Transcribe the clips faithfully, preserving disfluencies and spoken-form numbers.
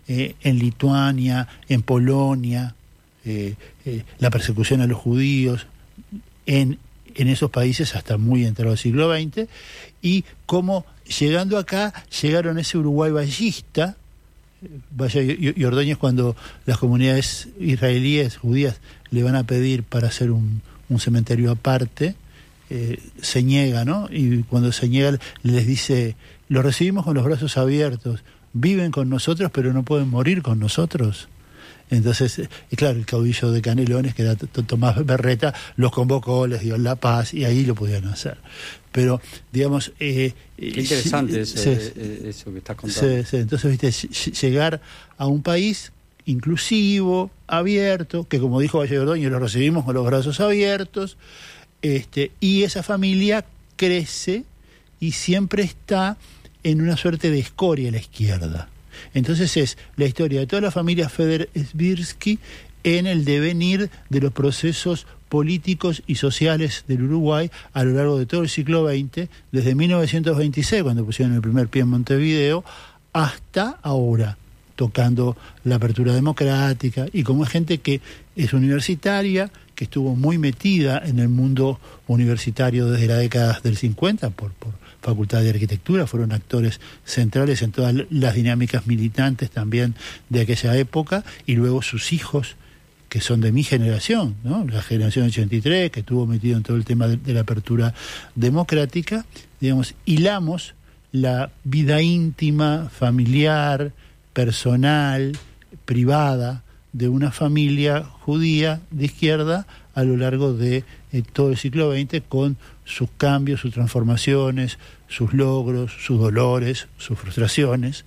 eh, en Lituania, en Polonia, eh, eh, la persecución a los judíos en, en esos países hasta muy entrado el siglo veinte, y cómo llegando acá llegaron ese Uruguay vallista. Vaya y, y Ordóñez, cuando las comunidades israelíes, judías, le van a pedir para hacer un, un cementerio aparte, eh, se niega, ¿no? Y cuando se niega les dice, los recibimos con los brazos abiertos, viven con nosotros pero no pueden morir con nosotros. Entonces, y claro, el caudillo de Canelones, que era Tomás Berreta, los convocó, les dio la paz y ahí lo pudieron hacer. Pero, digamos... Eh, Qué interesante sí, ese, sí, eso que estás contando. Sí, sí. Entonces, viste, llegar a un país inclusivo, abierto, que como dijo Valle Ordóñez, lo recibimos con los brazos abiertos, este, y esa familia crece y siempre está en una suerte de escoria a la izquierda. Entonces es la historia de toda la familia Feder-Svirsky en el devenir de los procesos políticos y sociales del Uruguay a lo largo de todo el siglo veinte, desde mil novecientos veintiséis, cuando pusieron el primer pie en Montevideo, hasta ahora, tocando la apertura democrática, y como es gente que es universitaria, que estuvo muy metida en el mundo universitario desde la década del cincuenta, por, por Facultad de Arquitectura, fueron actores centrales en todas las dinámicas militantes también de aquella época, y luego sus hijos, que son de mi generación, ¿no? La generación ochenta y tres, que estuvo metido en todo el tema de, de la apertura democrática, digamos, hilamos la vida íntima, familiar, personal, privada, de una familia judía de izquierda a lo largo de eh, todo el siglo veinte, con sus cambios, sus transformaciones, sus logros, sus dolores, sus frustraciones,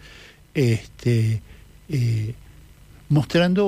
este, eh, mostrando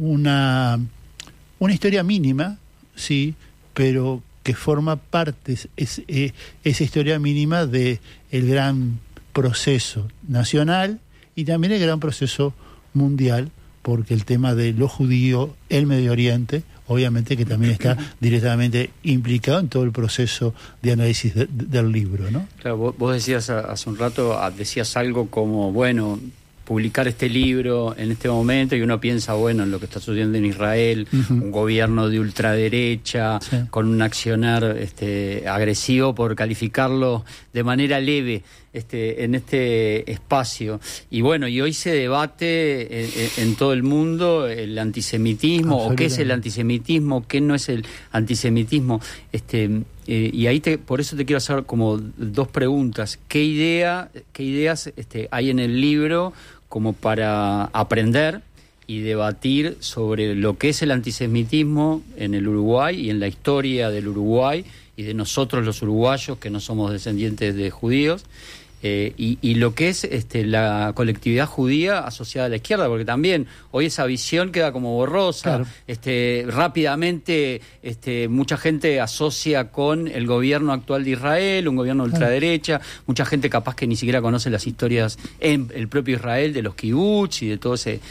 una, una historia mínima, sí, pero que forma parte, es, es, esa historia mínima de el gran proceso nacional y también el gran proceso mundial, porque el tema de lo judío, el Medio Oriente, obviamente que también está directamente implicado en todo el proceso de análisis de, de, del libro, ¿no? Claro, vos, vos decías hace un rato, decías algo como, bueno, publicar este libro en este momento, y uno piensa, bueno, en lo que está sucediendo en Israel, uh-huh. un gobierno de ultraderecha, sí. con un accionar este, agresivo, por calificarlo de manera leve este, en este espacio. Y bueno, y hoy se debate en, en todo el mundo el antisemitismo, o qué es el antisemitismo, qué no es el antisemitismo. Este, eh, y ahí te, por eso te quiero hacer como dos preguntas. ¿Qué idea, qué ideas este, hay en el libro como para aprender y debatir sobre lo que es el antisemitismo en el Uruguay y en la historia del Uruguay y de nosotros los uruguayos que no somos descendientes de judíos? Eh, y, y lo que es este, la colectividad judía asociada a la izquierda, porque también hoy esa visión queda como borrosa. Claro. Este, rápidamente este, mucha gente asocia con el gobierno actual de Israel, un gobierno de ultraderecha, claro. mucha gente capaz que ni siquiera conoce las historias en el propio Israel de los kibbutz y de toda ese,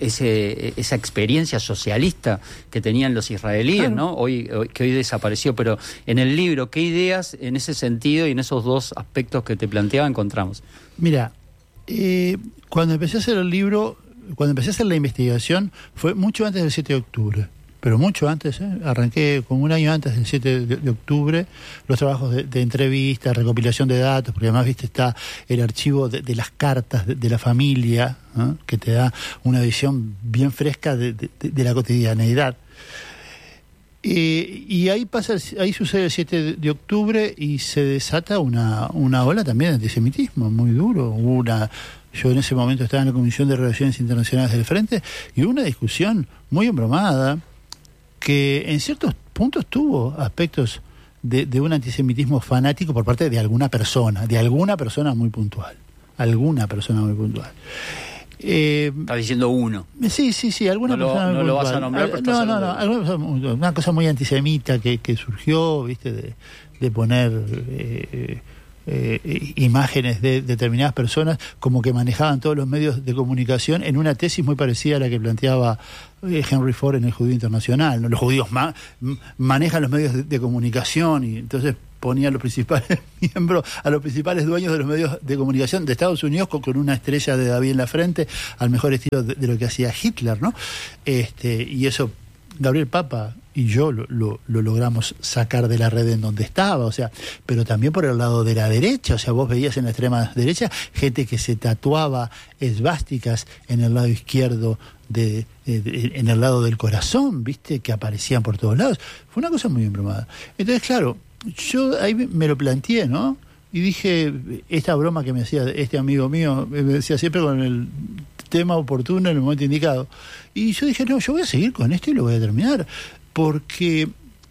ese, esa experiencia socialista que tenían los israelíes, claro. ¿no? Hoy, hoy, que hoy desapareció. Pero en el libro, ¿qué ideas en ese sentido y en esos dos aspectos que te planteaba encontramos? Mira, eh, cuando empecé a hacer el libro, cuando empecé a hacer la investigación, fue mucho antes del siete de octubre, pero mucho antes, ¿eh? Arranqué como un año antes del siete de octubre, los trabajos de, de entrevistas, recopilación de datos, porque además, viste, está el archivo de, de las cartas de, de la familia, ¿eh? Que te da una visión bien fresca de, de, de la cotidianeidad. Eh, y ahí pasa, ahí sucede el siete de octubre y se desata una, una ola también de antisemitismo muy duro. Hubo una, yo en ese momento estaba en la Comisión de Relaciones Internacionales del Frente, y hubo una discusión muy embromada que en ciertos puntos tuvo aspectos de, de un antisemitismo fanático por parte de alguna persona, de alguna persona muy puntual, alguna persona muy puntual. Eh, Estás diciendo uno. Sí, sí, sí. Alguna no persona lo, no lo vas a nombrar, pero no, no, no, alguna persona, una cosa muy antisemita que, que surgió, viste, de, de poner eh, eh, imágenes de determinadas personas como que manejaban todos los medios de comunicación, en una tesis muy parecida a la que planteaba eh, Henry Ford en El Judío Internacional, ¿no? Los judíos ma- manejan los medios de, de comunicación, y entonces ponía a los principales miembros, a los principales dueños de los medios de comunicación de Estados Unidos con, con una estrella de David en la frente, al mejor estilo de, de lo que hacía Hitler, ¿no? Este, y eso, Gabriel Papa y yo lo, lo, lo logramos sacar de la red en donde estaba, o sea, pero también por el lado de la derecha, o sea, vos veías en la extrema derecha gente que se tatuaba esvásticas en el lado izquierdo de, de, de en el lado del corazón, viste, que aparecían por todos lados. Fue una cosa muy embromada. Entonces, claro, yo ahí me lo planteé, ¿no? Y dije, esta broma que me hacía este amigo mío, me decía siempre con el tema oportuno en el momento indicado. Y yo dije, no, yo voy a seguir con esto y lo voy a terminar. Porque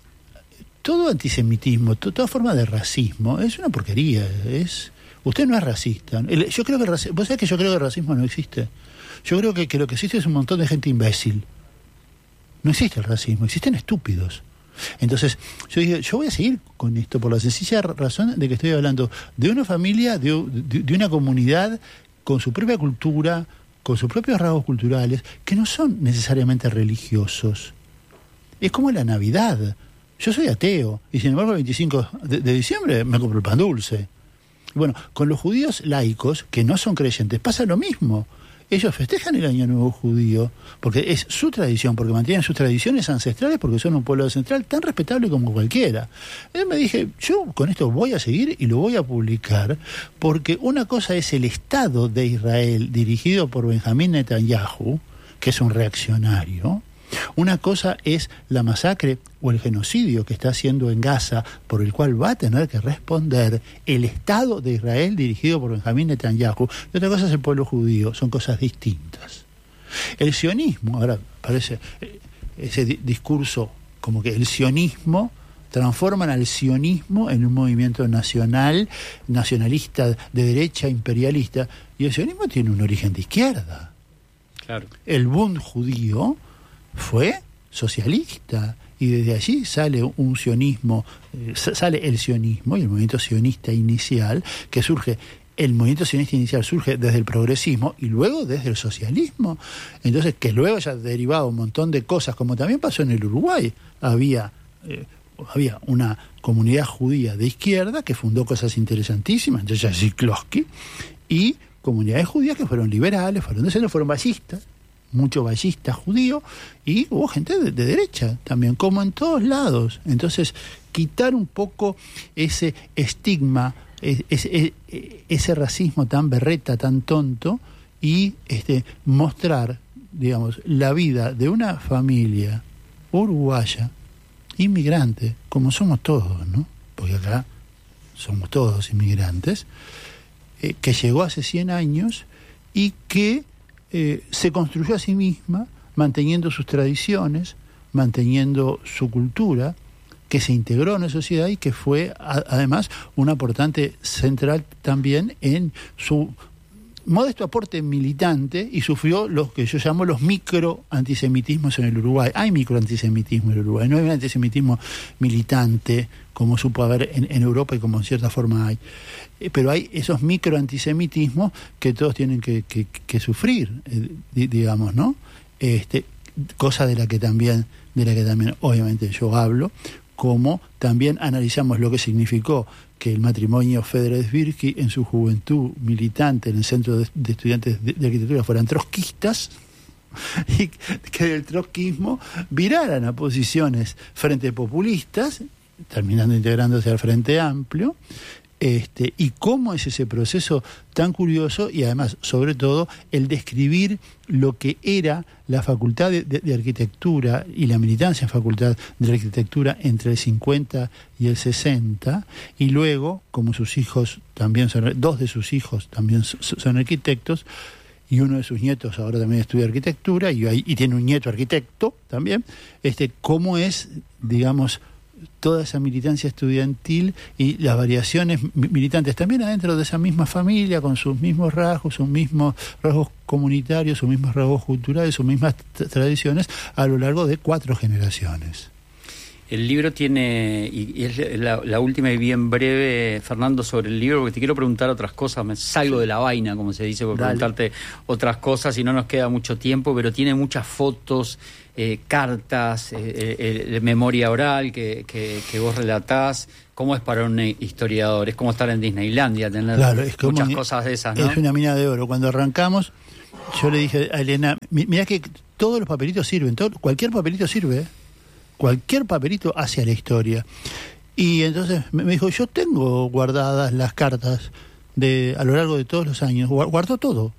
todo antisemitismo, to, toda forma de racismo, es una porquería. Es Usted no es racista. El, yo creo que el racismo, ¿vos sabés que yo creo que el racismo no existe? Yo creo que, que lo que existe es un montón de gente imbécil. No existe el racismo, existen estúpidos. Entonces, yo dije, yo voy a seguir con esto por la sencilla razón de que estoy hablando de una familia, de, de, de una comunidad con su propia cultura, con sus propios rasgos culturales, que no son necesariamente religiosos. Es como la Navidad. Yo soy ateo, y sin embargo el veinticinco de, de diciembre me compro el pan dulce. Bueno, con los judíos laicos, que no son creyentes, pasa lo mismo. Ellos festejan el Año Nuevo judío, porque es su tradición, porque mantienen sus tradiciones ancestrales, porque son un pueblo central tan respetable como cualquiera. Entonces me dije, yo con esto voy a seguir y lo voy a publicar, porque una cosa es el Estado de Israel, dirigido por Benjamín Netanyahu, que es un reaccionario. Una cosa es la masacre o el genocidio que está haciendo en Gaza, por el cual va a tener que responder el Estado de Israel dirigido por Benjamín Netanyahu, y otra cosa es el pueblo judío. Son cosas distintas. El sionismo, ahora parece ese di- discurso como que el sionismo, transforman al sionismo en un movimiento nacional, nacionalista, de derecha, imperialista, y el sionismo tiene un origen de izquierda. Claro. El Bund judío fue socialista y desde allí sale un sionismo, eh, sale el sionismo y el movimiento sionista inicial, que surge, el movimiento sionista inicial surge desde el progresismo y luego desde el socialismo. Entonces, que luego haya derivado un montón de cosas, como también pasó en el Uruguay. Había, eh, había una comunidad judía de izquierda que fundó cosas interesantísimas, entonces Ziklovsky, y comunidades judías que fueron liberales, fueron de centro, fueron ballistas, mucho ballista judío, y hubo gente de, de derecha también, como en todos lados. Entonces, quitar un poco ese estigma, ese, ese racismo tan berreta, tan tonto, y este mostrar, digamos, la vida de una familia uruguaya, inmigrante, como somos todos, ¿no? Porque acá somos todos inmigrantes, eh, que llegó hace cien años y que Eh, se construyó a sí misma, manteniendo sus tradiciones, manteniendo su cultura, que se integró en la sociedad y que fue a, además un aportante central también en su modesto aporte militante, y sufrió lo que yo llamo los micro antisemitismos en el Uruguay. Hay micro antisemitismo en el Uruguay, no hay un antisemitismo militante como supo haber en, en Europa y como en cierta forma hay. Eh, pero hay esos micro antisemitismos que todos tienen que, que, que sufrir, eh, digamos, ¿no? Este, cosa de la que también, de la que también obviamente yo hablo, como también analizamos lo que significó que el matrimonio Federer-Zvirsky en su juventud militante en el Centro de, de Estudiantes de, de Arquitectura fueran trotskistas, y que del trotskismo viraran a posiciones frente populistas, terminando integrándose al Frente Amplio. Este, y cómo es ese proceso tan curioso, y además, sobre todo, el describir lo que era la facultad de, de, de arquitectura y la militancia en facultad de arquitectura entre el cincuenta y el sesenta, y luego, como sus hijos también son, dos de sus hijos también son, son arquitectos, y uno de sus nietos ahora también estudia arquitectura, y, y tiene un nieto arquitecto también, este, cómo es, digamos, toda esa militancia estudiantil y las variaciones militantes también adentro de esa misma familia, con sus mismos rasgos, sus mismos rasgos comunitarios, sus mismos rasgos culturales, sus mismas t- tradiciones a lo largo de cuatro generaciones. El libro tiene, y es la, la última y bien breve, Fernando, sobre el libro, porque te quiero preguntar otras cosas, me salgo de la vaina, como se dice, por Dale. preguntarte otras cosas, y no nos queda mucho tiempo, pero tiene muchas fotos, eh, cartas, eh, eh, eh, memoria oral que, que, que vos relatás, ¿Cómo es para un historiador? Es como estar en Disneylandia, tener claro, es como, muchas cosas de esas, ¿no? Es una mina de oro. Cuando arrancamos, yo le dije a Elena, mirá que todos los papelitos sirven, todo, cualquier papelito sirve, ¿eh? Cualquier papelito hacia la historia. Y entonces me dijo, yo tengo guardadas las cartas de a lo largo de todos los años, guardó todo.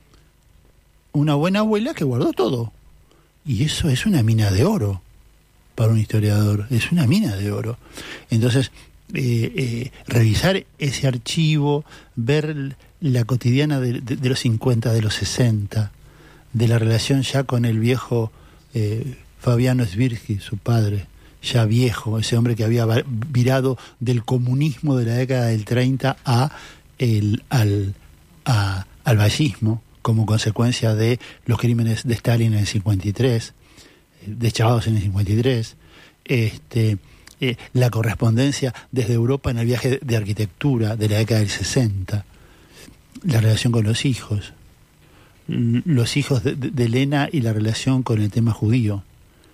Una buena abuela que guardó todo. Y eso es una mina de oro para un historiador, es una mina de oro. Entonces, eh, eh, revisar ese archivo, ver la cotidiana de, de, de los cincuenta, de los sesenta, de la relación ya con el viejo eh, Fabiano Svirski, su padre, ya viejo, ese hombre que había virado del comunismo de la década del treinta a el, al, a, al vallismo, como consecuencia de los crímenes de Stalin en el cincuenta y tres, de Chávez en el cincuenta y tres, este, eh, la correspondencia desde Europa en el viaje de arquitectura de la década del sesenta, la relación con los hijos, los hijos de, de, de Elena y la relación con el tema judío.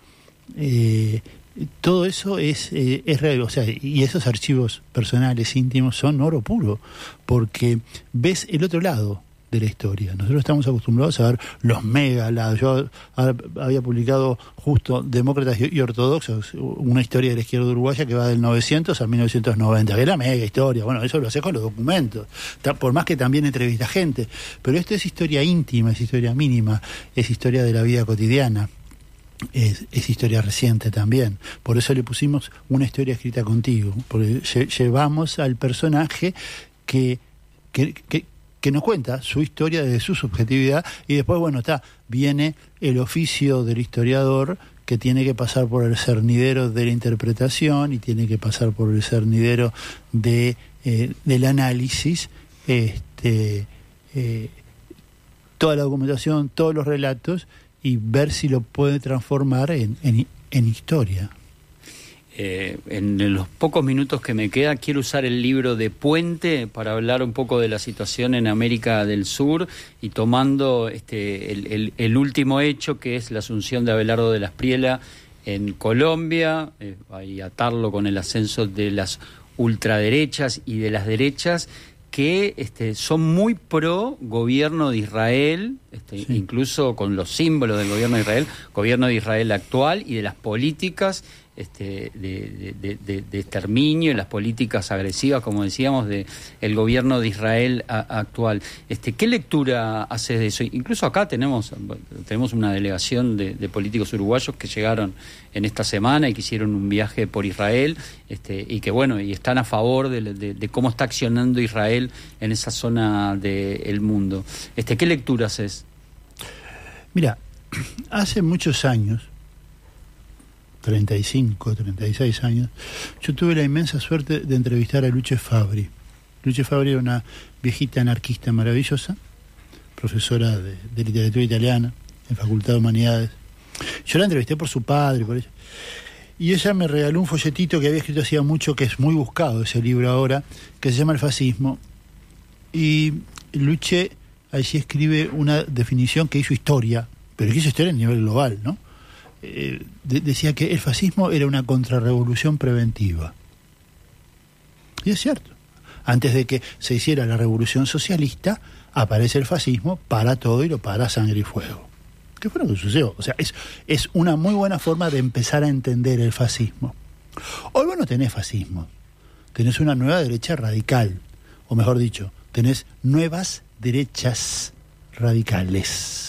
Eh, todo eso es, eh, es real, o sea, y esos archivos personales, íntimos, son oro puro, porque ves el otro lado de la historia. Nosotros estamos acostumbrados a ver los megalas. Yo había publicado justo Demócratas y Ortodoxos, una historia de la izquierda uruguaya que va del novecientos a mil novecientos noventa, que es la mega historia. Bueno, eso lo haces con los documentos, por más que también entrevista gente, pero esto es historia íntima, es historia mínima, es historia de la vida cotidiana. Es, es historia reciente también. Por eso le pusimos una historia escrita contigo, porque lle, llevamos al personaje que, que, que, que nos cuenta su historia desde su subjetividad, y después, bueno, está, viene el oficio del historiador, que tiene que pasar por el cernidero de la interpretación y tiene que pasar por el cernidero de, eh, del análisis, este, eh, toda la documentación, todos los relatos, y ver si lo puede transformar en, en, en historia. Eh, en los pocos minutos que me queda, quiero usar el libro de Puente para hablar un poco de la situación en América del Sur, y tomando este el, el, el último hecho, que es la asunción de Abelardo de la Espriella en Colombia, eh, y atarlo con el ascenso de las ultraderechas y de las derechas, que este, son muy pro gobierno de Israel, este, sí. Incluso con los símbolos del gobierno de Israel, gobierno de Israel actual, y de las políticas este, de, de, de, de exterminio y las políticas agresivas, como decíamos, de el gobierno de Israel a, actual. Este, ¿qué lectura haces de eso? Incluso acá tenemos tenemos una delegación de, de políticos uruguayos que llegaron en esta semana y que hicieron un viaje por Israel, este, y que bueno, y están a favor de, de, de cómo está accionando Israel en esa zona del mundo. Este, ¿qué lectura haces? Mira, hace muchos años, treinta y cinco, treinta y seis años, yo tuve la inmensa suerte de entrevistar a Luce Fabbri. Luce Fabbri era una viejita anarquista maravillosa, profesora de, de literatura italiana en Facultad de Humanidades. Yo la entrevisté por su padre, por ella. Y ella me regaló un folletito que había escrito hacía mucho, que es muy buscado ese libro ahora, que se llama El fascismo. Y Luce allí escribe una definición que hizo historia, pero que hizo historia a nivel global, ¿no? Eh, de, decía que el fascismo era una contrarrevolución preventiva. Y es cierto. Antes de que se hiciera la revolución socialista, aparece el fascismo, para todo y lo para sangre y fuego. ¿Qué fue lo que sucedió? O sea, es, es una muy buena forma de empezar a entender el fascismo. Hoy vos no tenés fascismo, tenés una nueva derecha radical, o mejor dicho, tenés nuevas derechas radicales.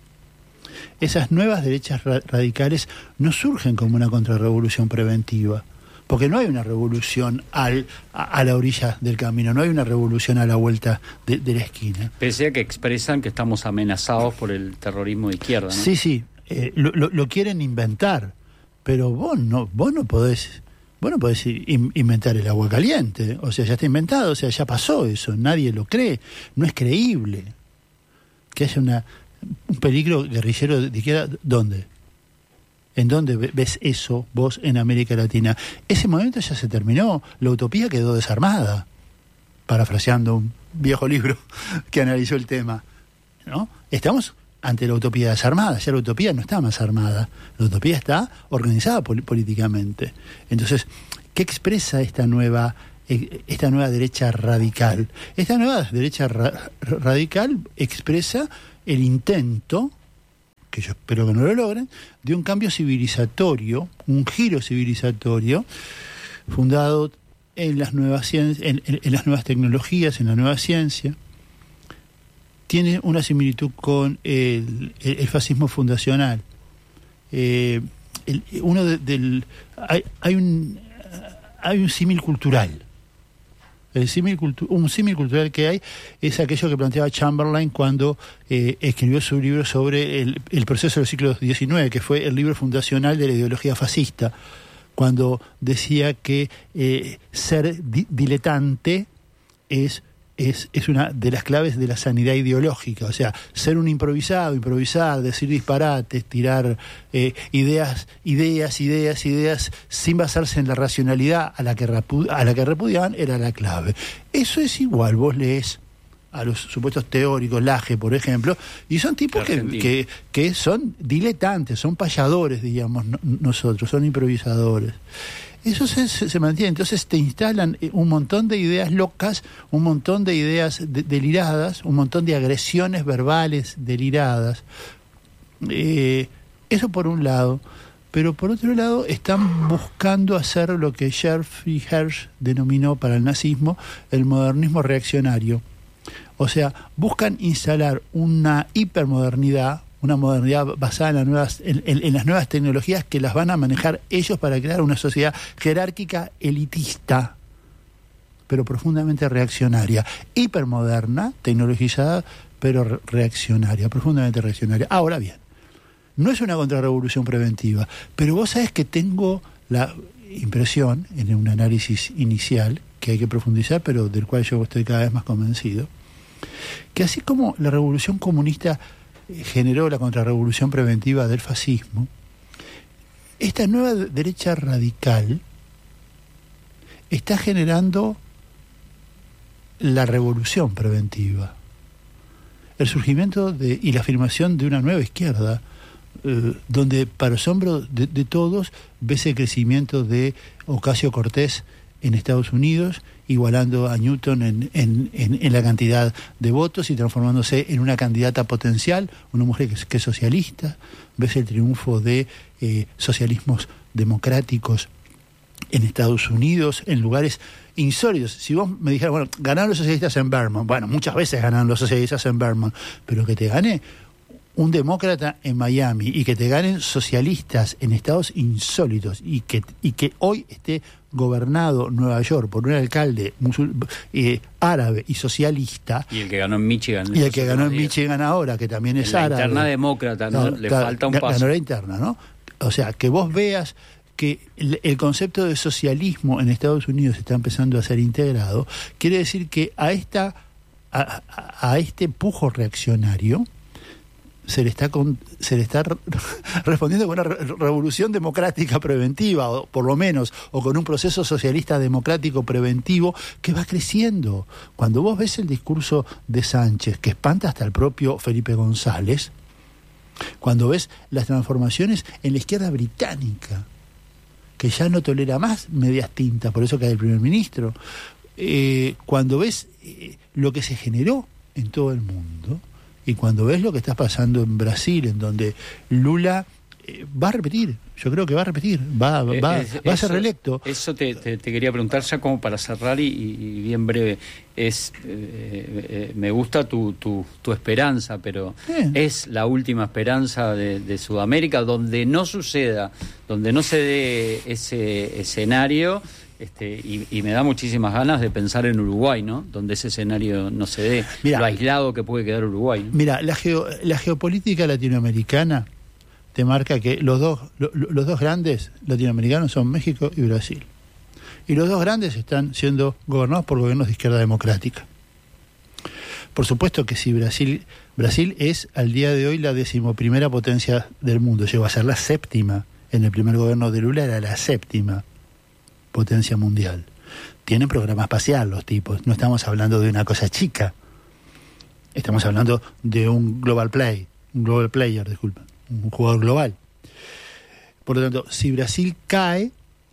Esas nuevas derechas ra- radicales no surgen como una contrarrevolución preventiva, porque no hay una revolución al, a, a la orilla del camino, no hay una revolución a la vuelta de, de la esquina. Pese a que expresan que estamos amenazados por el terrorismo de izquierda, ¿no? Sí, sí, eh, lo, lo, lo quieren inventar, pero vos no, vos no podés, vos no podés in, inventar el agua caliente, o sea, ya está inventado, o sea, ya pasó eso, nadie lo cree, no es creíble que haya una, un peligro guerrillero de izquierda. ¿Dónde? ¿En dónde ves eso vos en América Latina? Ese momento ya se terminó, la utopía quedó desarmada, parafraseando un viejo libro que analizó el tema, ¿no? Estamos ante la utopía desarmada. Ya la utopía no está más armada, la utopía está organizada pol- políticamente. Entonces, ¿qué expresa esta nueva esta nueva derecha radical? Esta nueva derecha ra- radical expresa el intento, que yo espero que no lo logren, de un cambio civilizatorio, un giro civilizatorio fundado en las nuevas cien- en, en, en las nuevas tecnologías, en la nueva ciencia. Tiene una similitud con el, el, el fascismo fundacional. Eh, el, uno de, del hay, hay un hay un símil cultural. El símil cultu- un símil cultural que hay es aquello que planteaba Chamberlain cuando eh, escribió su libro sobre el, el proceso del siglo diecinueve, que fue el libro fundacional de la ideología fascista, cuando decía que eh, ser di- diletante es Es, es una de las claves de la sanidad ideológica. O sea, ser un improvisado, improvisar, decir disparates, tirar eh, ideas, ideas, ideas, ideas, sin basarse en la racionalidad a la que repu- a la que repudiaban, era la clave. Eso es igual, vos lees a los supuestos teóricos, Laje, por ejemplo, y son tipos que, que, que son diletantes, son payadores, digamos, no, nosotros, son improvisadores. Eso se, se, se mantiene. Entonces te instalan un montón de ideas locas, un montón de ideas de, deliradas, un montón de agresiones verbales deliradas. Eh, eso por un lado. Pero por otro lado están buscando hacer lo que Jeffrey Hersh denominó para el nazismo el modernismo reaccionario. O sea, buscan instalar una hipermodernidad, una modernidad basada en las nuevas en, en, en las nuevas tecnologías que las van a manejar ellos para crear una sociedad jerárquica elitista, pero profundamente reaccionaria, hipermoderna, tecnologizada, pero reaccionaria, profundamente reaccionaria. Ahora bien, no es una contrarrevolución preventiva, pero vos sabés que tengo la impresión, en un análisis inicial, que hay que profundizar, pero del cual yo estoy cada vez más convencido, que así como la revolución comunista generó la contrarrevolución preventiva del fascismo, esta nueva derecha radical está generando la revolución preventiva, el surgimiento de, y la afirmación de una nueva izquierda, eh, donde para asombro de, de todos ves el crecimiento de Ocasio-Cortez en Estados Unidos, igualando a Newton en, en, en, en la cantidad de votos y transformándose en una candidata potencial, una mujer que es, que es socialista. Ves el triunfo de eh, socialismos democráticos en Estados Unidos, en lugares insólitos. Si vos me dijeras, bueno, ganaron los socialistas en Vermont, bueno, muchas veces ganaron los socialistas en Vermont, pero que te gane un demócrata en Miami y que te ganen socialistas en estados insólitos y que, y que hoy esté gobernado Nueva York por un alcalde musul, eh, árabe y socialista. Y el que ganó en Michigan. Y el que ganó en Michigan ahora, que también es la árabe. La interna demócrata, ¿no? No, Le ta, falta un ga, paso. Ganó la interna, ¿no? O sea, que vos veas que el, el concepto de socialismo en Estados Unidos está empezando a ser integrado, quiere decir que a esta a, a, a este pujo reaccionario se le está con, se le está respondiendo con una re- revolución democrática preventiva, o por lo menos, o con un proceso socialista democrático preventivo que va creciendo. Cuando vos ves el discurso de Sánchez, que espanta hasta el propio Felipe González, cuando ves las transformaciones en la izquierda británica, que ya no tolera más medias tintas, por eso cae el primer ministro, eh, cuando ves eh, lo que se generó en todo el mundo, y cuando ves lo que está pasando en Brasil, en donde Lula eh, va a repetir, yo creo que va a repetir, va, va, va, es, va a ser reelecto. Eso te, te, te quería preguntar ya como para cerrar y, y bien breve. Es eh, eh, me gusta tu, tu, tu esperanza, pero bien. Es la última esperanza de, de Sudamérica, donde no suceda, donde no se dé ese escenario. Este, y, y me da muchísimas ganas de pensar en Uruguay, ¿no? Donde ese escenario no se dé, mirá, lo aislado que puede quedar Uruguay, ¿no? Mira, la, geo, la geopolítica latinoamericana te marca que los dos, lo, los dos grandes latinoamericanos son México y Brasil. Y los dos grandes están siendo gobernados por gobiernos de izquierda democrática. Por supuesto que si Brasil, Brasil es al día de hoy la decimoprimera potencia del mundo, llegó a ser la séptima, en el primer gobierno de Lula era la séptima potencia mundial. Tienen programa espacial los tipos, no estamos hablando de una cosa chica, estamos hablando de un global play, un global player, disculpa, un jugador global. Por lo tanto, si Brasil cae,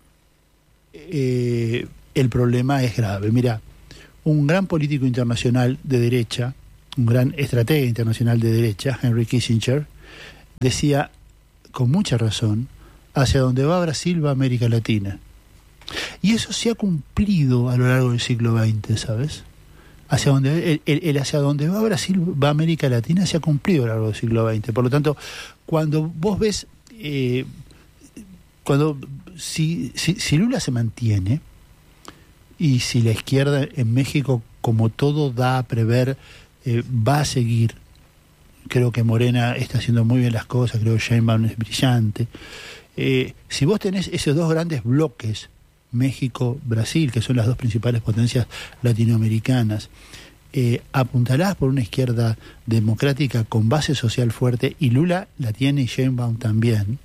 eh, el problema es grave. Mira, un gran político internacional de derecha, un gran estratega internacional de derecha, Henry Kissinger, decía con mucha razón, hacia donde va Brasil va América Latina. Y eso se ha cumplido a lo largo del siglo veinte, ¿sabes? Hacia donde, el, el, el hacia donde va Brasil va América Latina se ha cumplido a lo largo del siglo veinte. Por lo tanto, cuando vos ves, eh, cuando si, si, si Lula se mantiene, y si la izquierda en México, como todo da a prever, eh, va a seguir, creo que Morena está haciendo muy bien las cosas, creo que Sheinbaum es brillante. Eh, si vos tenés esos dos grandes bloques, México, Brasil, que son las dos principales potencias latinoamericanas, eh, apuntalás por una izquierda democrática con base social fuerte, y Lula la tiene y Sheinbaum también,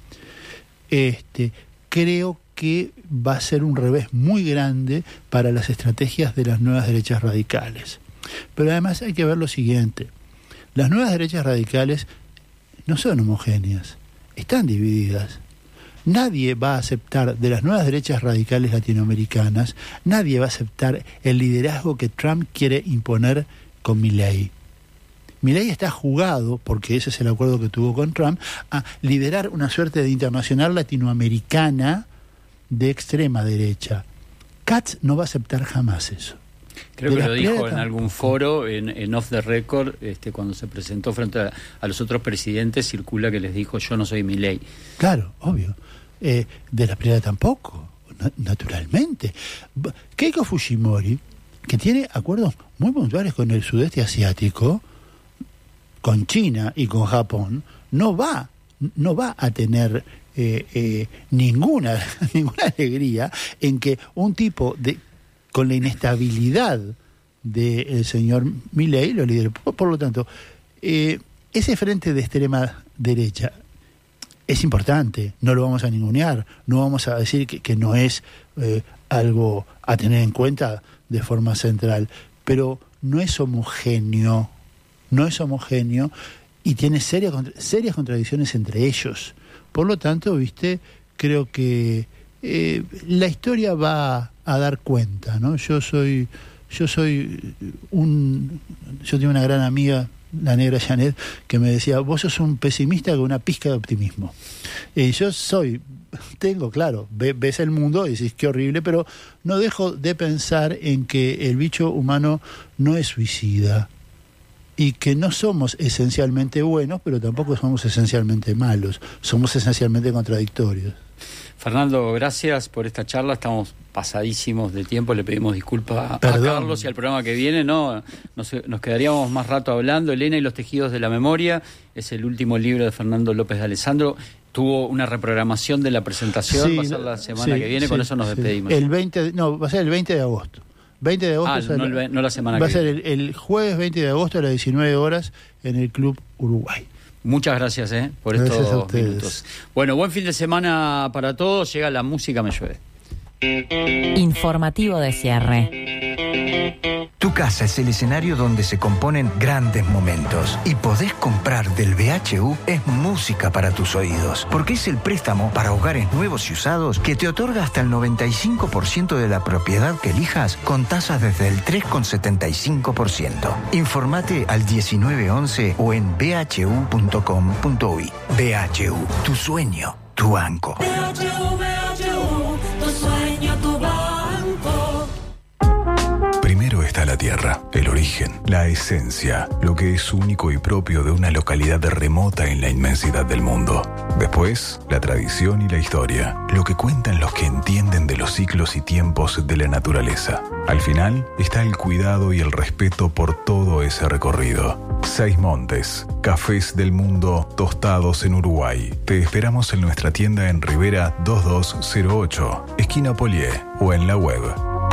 este, creo que va a ser un revés muy grande para las estrategias de las nuevas derechas radicales. Pero además hay que ver lo siguiente: las nuevas derechas radicales no son homogéneas, están divididas. Nadie va a aceptar, de las nuevas derechas radicales latinoamericanas, nadie va a aceptar el liderazgo que Trump quiere imponer con Milei. Milei está jugado, porque ese es el acuerdo que tuvo con Trump, a liderar una suerte de internacional latinoamericana de extrema derecha. Katz no va a aceptar jamás eso. Creo que lo dijo en algún foro, en, en Off the Record, este, cuando se presentó frente a, a los otros presidentes, circula que les dijo: yo no soy Milei. Claro, obvio. Eh, de la Preda tampoco, na- naturalmente. Keiko Fujimori, que tiene acuerdos muy puntuales con el sudeste asiático, con China y con Japón, no va, no va a tener eh, eh, ninguna, ninguna alegría en que un tipo de con la inestabilidad del señor Milei lo lidere. Por, por lo tanto, eh, ese frente de extrema derecha es importante, no lo vamos a ningunear, no vamos a decir que, que no es eh, algo a tener en cuenta de forma central, pero no es homogéneo, no es homogéneo y tiene serias, serias contradicciones entre ellos. Por lo tanto, viste, creo que eh, la historia va a dar cuenta, ¿no? Yo soy, yo soy un, yo tengo una gran amiga, la negra Janet, que me decía: vos sos un pesimista con una pizca de optimismo. Y yo soy, tengo, claro, ve, ves el mundo y decís qué horrible, pero no dejo de pensar en que el bicho humano no es suicida y que no somos esencialmente buenos, pero tampoco somos esencialmente malos, somos esencialmente contradictorios. Fernando, gracias por esta charla. Estamos pasadísimos de tiempo, le pedimos disculpas a, a Carlos, y al programa que viene no nos, nos quedaríamos más rato hablando. Elena y los tejidos de la memoria es el último libro de Fernando López de Alessandro. Tuvo una reprogramación de la presentación, sí, va a ser la semana sí, que viene, sí, con eso nos sí. despedimos. El veinte, no, va a ser el veinte de agosto. veinte de agosto. Ah, no, el, no la semana que viene. Va a ser el, el jueves veinte de agosto a las diecinueve horas en el Club Uruguay. Muchas gracias eh, por gracias estos minutos. Bueno, buen fin de semana para todos. Llega la música, me llueve. Informativo de cierre. Tu casa es el escenario donde se componen grandes momentos. Y podés comprar del B H U es música para tus oídos. Porque es el préstamo para hogares nuevos y usados que te otorga hasta el noventa y cinco por ciento de la propiedad que elijas con tasas desde el tres coma setenta y cinco por ciento. Informate al diecinueve once o en b h u punto com punto u y. B H U, tu sueño, tu banco. B H U, B H U, tu sueño, tu banco. Primero está la tierra, el origen, la esencia, lo que es único y propio de una localidad remota en la inmensidad del mundo. Después, la tradición y la historia, lo que cuentan los que entienden de los ciclos y tiempos de la naturaleza. Al final está el cuidado y el respeto por todo ese recorrido. Seis Montes, cafés del mundo tostados en Uruguay. Te esperamos en nuestra tienda en Rivera dos dos cero ocho, esquina Polié, o en la web.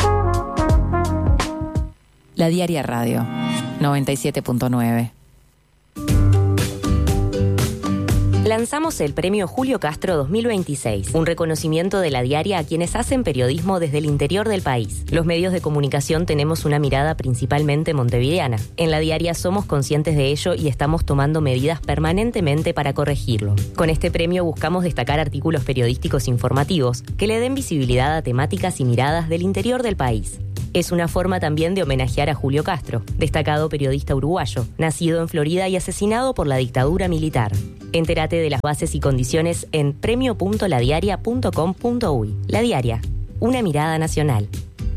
La Diaria Radio, noventa y siete punto nueve. Lanzamos el Premio Julio Castro dos mil veintiséis, un reconocimiento de La Diaria a quienes hacen periodismo desde el interior del país. Los medios de comunicación tenemos una mirada principalmente montevideana. En La Diaria somos conscientes de ello y estamos tomando medidas permanentemente para corregirlo. Con este premio buscamos destacar artículos periodísticos informativos que le den visibilidad a temáticas y miradas del interior del país. Es una forma también de homenajear a Julio Castro, destacado periodista uruguayo, nacido en Florida y asesinado por la dictadura militar. Entérate de las bases y condiciones en premio punto la diaria punto com punto uy. La Diaria, una mirada nacional.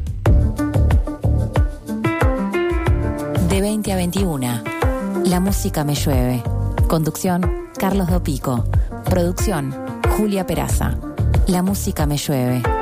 De veinte a veintiuna, La música me llueve. Conducción, Carlos Dopico. Producción, Julia Peraza. La música me llueve.